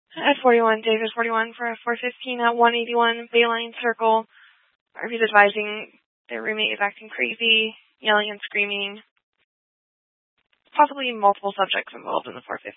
At 41, David 41 for a 415 at 181 Bayline Circle. RV's advising their roommate is acting crazy, yelling and screaming. Possibly multiple subjects involved in the 415.